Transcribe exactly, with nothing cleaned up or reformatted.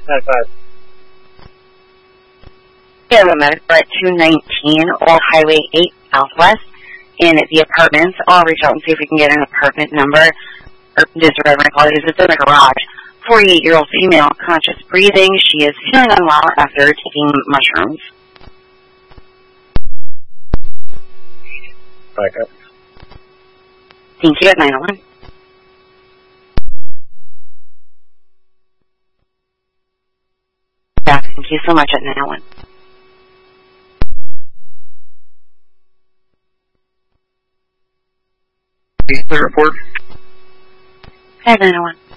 ninety-five. We have a medical at two nineteen Old Highway eight Southwest in the apartments. I'll reach out and see if we can get an apartment number. Or disregard my apologies. It's in the garage. forty-eight-year-old female, conscious breathing. She is feeling unwell after taking mushrooms. Back up. Thank you at nine oh one. Yeah, thank you so much at nine oh one. Report. At nine oh one.